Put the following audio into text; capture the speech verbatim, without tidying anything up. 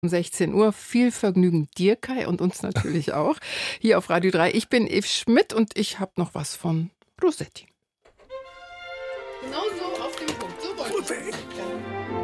Um sechzehn Uhr. Viel Vergnügen dir, Kai, und uns natürlich auch. Hier auf Radio drei. Ich bin Eve Schmidt und ich habe noch was von Rossetti. Genau so auf dem Punkt. So wollte ich.